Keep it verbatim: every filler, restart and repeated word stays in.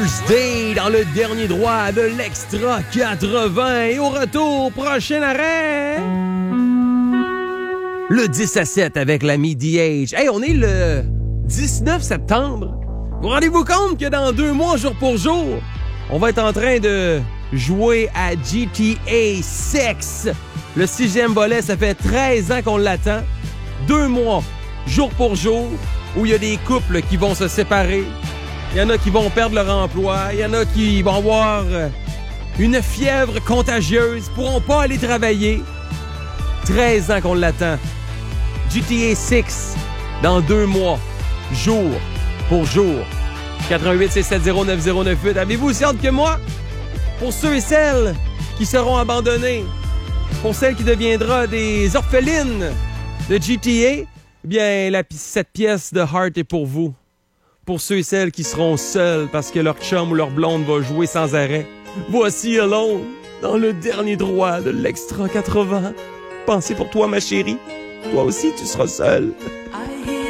Thursday dans le dernier droit de l'Extra quatre-vingts. Et au retour, prochain arrêt, le dix à sept avec l'ami D H. Hey, on est le dix-neuf septembre. Vous rendez-vous compte que dans deux mois, jour pour jour, on va être en train de jouer à G T A six. Le sixième volet, ça fait treize ans qu'on l'attend. Deux mois, jour pour jour, où il y a des couples qui vont se séparer. Il y en a qui vont perdre leur emploi. Il y en a qui vont avoir une fièvre contagieuse, pourront pas aller travailler. treize ans qu'on l'attend. G T A six, dans deux mois, jour pour jour. quatre-vingt-huit six sept zéro neuf zéro neuf huit. Avez-vous aussi hâte que moi? Pour ceux et celles qui seront abandonnés, pour celles qui deviendront des orphelines de G T A, eh bien, la, cette pièce de Heart est pour vous. Pour ceux et celles qui seront seuls parce que leur chum ou leur blonde va jouer sans arrêt. Voici Alone, dans le dernier droit de l'Extra quatre-vingts. Pensez pour toi, ma chérie. Toi aussi, tu seras seule.